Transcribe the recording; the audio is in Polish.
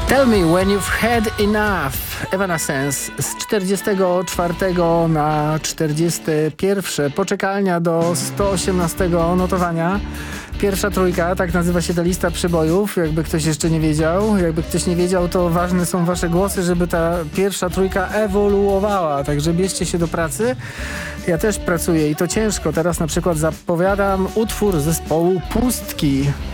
Tell me when you've had enough. Evanescence z 44 na 41. Poczekalnia do 118 notowania. Pierwsza trójka, tak nazywa się ta lista przebojów, jakby ktoś jeszcze nie wiedział. Jakby ktoś nie wiedział, to ważne są wasze głosy, żeby ta pierwsza trójka ewoluowała. Także bierzcie się do pracy. Ja też pracuję i to ciężko. Teraz na przykład zapowiadam utwór zespołu Pustki.